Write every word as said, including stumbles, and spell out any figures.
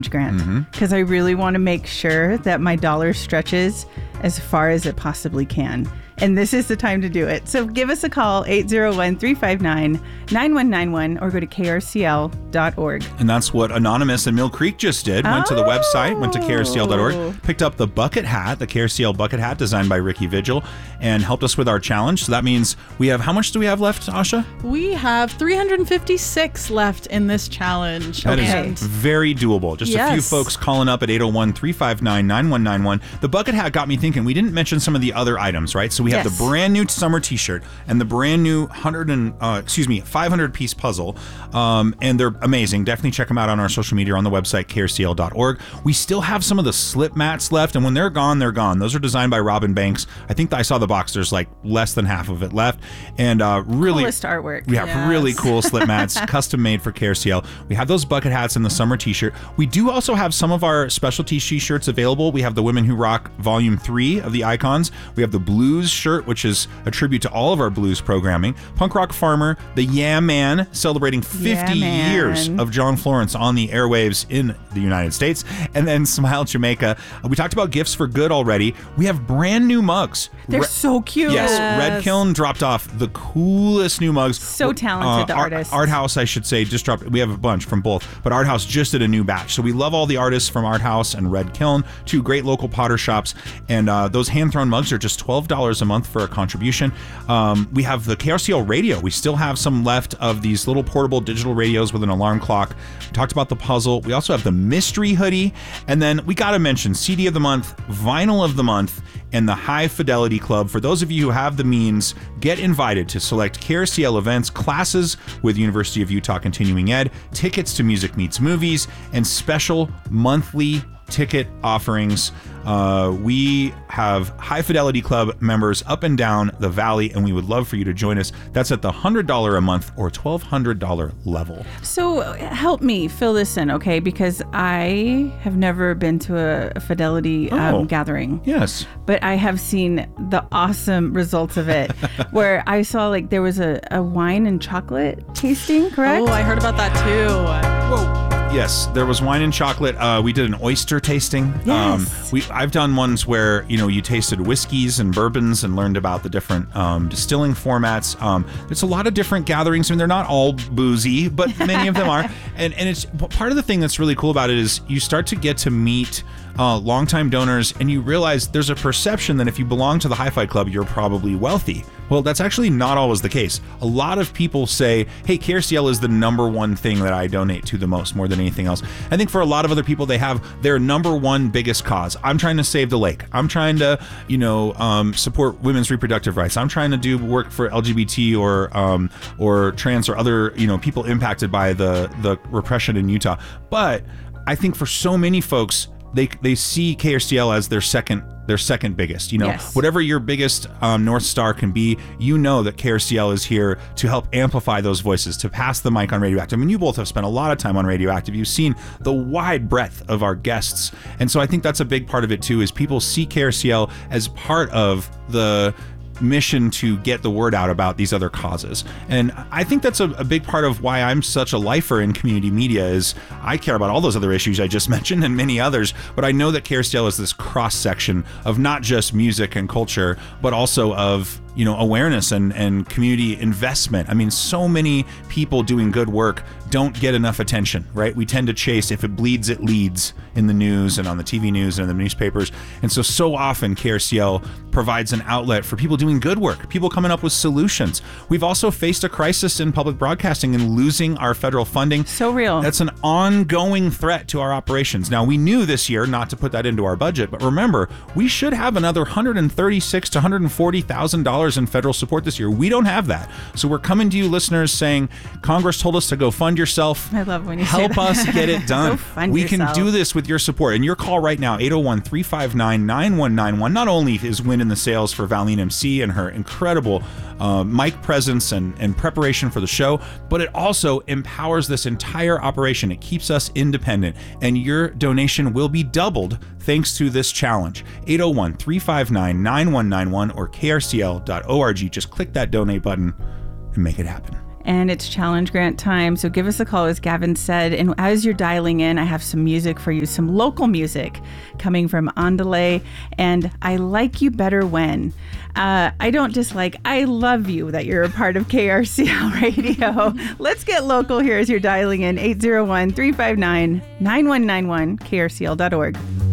grant because mm-hmm. I really want to make sure that my dollar stretches as far as it possibly can. And this is the time to do it. So give us a call, eight oh one, three five nine, nine one nine one, or go to K R C L dot org. And that's what Anonymous in Mill Creek just did. Went oh. to the website, went to K R C L dot org, picked up the bucket hat, the K R C L bucket hat designed by Ricky Vigil, and helped us with our challenge. So that means we have, how much do we have left, Asha? We have three hundred fifty-six left in this challenge. That and is very doable. Just yes. a few folks calling up at eight oh one, three five nine, nine one nine one. The bucket hat got me thinking, we didn't mention some of the other items, right? So we have yes. the brand new summer t-shirt and the brand new one hundred and uh, excuse me five hundred piece puzzle, um, and they're amazing. Definitely check them out on our social media or on the website K R C L dot org. We still have some of the slip mats left, and when they're gone, they're gone. Those are designed by Robin Banks. I think I saw the box. There's like less than half of it left, and uh, really coolest artwork. We have yes. really cool slip mats, custom made for K R C L. We have those bucket hats and the summer t-shirt. We do also have some of our specialty t-shirts available. We have the Women Who Rock Volume three of the Icons. We have the Blues shirt, which is a tribute to all of our blues programming. Punk Rock Farmer, the Yeah Man, celebrating fifty yeah, years of John Florence on the airwaves in the United States. And then Smile Jamaica. We talked about gifts for good already. We have brand new mugs. They're Re- so cute. Yes, Red Kiln dropped off the coolest new mugs. So talented, uh, the artists. Art House, I should say, just dropped. We have a bunch from both, but Art House just did a new batch. So we love all the artists from Art House and Red Kiln, two great local potter shops. And uh, those hand-thrown mugs are just twelve dollars a month for a contribution. Um, we have the K R C L radio. We still have some left of these little portable digital radios with an alarm clock. We talked about the puzzle. We also have the mystery hoodie. And then we got to mention C D of the month, vinyl of the month, and the High Fidelity Club. For those of you who have the means, get invited to select K R C L events, classes with University of Utah Continuing Ed, tickets to Music Meets Movies, and special monthly ticket offerings. Uh, we have High Fidelity Club members up and down the valley, and we would love for you to join us. That's at the one hundred dollars a month or twelve hundred dollars level. So help me fill this in, okay? Because I have never been to a, a Fidelity um, oh, gathering. Yes. But I have seen the awesome results of it, where I saw like there was a, a wine and chocolate tasting, correct? Oh, I heard about that too. Whoa. Yes, there was wine and chocolate. Uh, we did an oyster tasting. Yes. Um, we I've done ones where, you know, you tasted whiskeys and bourbons and learned about the different um, distilling formats. Um, there's a lot of different gatherings. I mean, they're not all boozy, but many of them are. And and it's part of the thing that's really cool about it is you start to get to meet uh, longtime donors, and you realize there's a perception that if you belong to the Hi-Fi Club, you're probably wealthy. Well, that's actually not always the case. A lot of people say, hey, K R C L is the number one thing that I donate to the most, more than anything else. I think for a lot of other people, they have their number one biggest cause. I'm trying to save the lake. I'm trying to, you know, um, support women's reproductive rights. I'm trying to do work for L G B T or um, or trans or other, you know, people impacted by the the repression in Utah. But I think for so many folks, they they see K R C L as their second their second biggest. You know, yes. Whatever your biggest um, North Star can be, you know that K R C L is here to help amplify those voices, to pass the mic on Radioactive. I mean, you both have spent a lot of time on Radioactive. You've seen the wide breadth of our guests. And so I think that's a big part of it too, is people see K R C L as part of the mission to get the word out about these other causes. And I think that's a, a big part of why I'm such a lifer in community media is I care about all those other issues I just mentioned and many others, but I know that K R C L is this cross section of not just music and culture, but also of, you know, awareness and, and community investment. I mean, so many people doing good work don't get enough attention, right? We tend to chase, if it bleeds, it leads in the news and on the T V news and in the newspapers. And so, so often K R C L provides an outlet for people doing good work, people coming up with solutions. We've also faced a crisis in public broadcasting and losing our federal funding. So real. That's an ongoing threat to our operations. Now, we knew this year not to put that into our budget, but remember, we should have another one hundred thirty-six thousand to one hundred forty thousand dollars in federal support this year. We don't have that. So we're coming to you listeners saying, Congress told us to go fund yourself. I love when you help say that. us get it done. Go fund we yourself. can do this with your support. And your call right now, eight oh one, three five nine, nine one nine one. Not only is Wind in the Sails for Valene M C and her incredible uh, mic presence and, and preparation for the show, but it also empowers this entire operation. It keeps us independent, and your donation will be doubled thanks to this challenge. eight oh one, three five nine, nine one nine one or K R C L dot org. Just click that donate button and make it happen. and it's challenge grant time. So give us a call, as Gavin said. And as you're dialing in, I have some music for you, some local music coming from Andale and I Like You Better When. Uh, I don't dislike, I love you that you're a part of K R C L Radio. Let's get local here as you're dialing in eight zero one, three five nine, nine one nine one, K R C L dot org.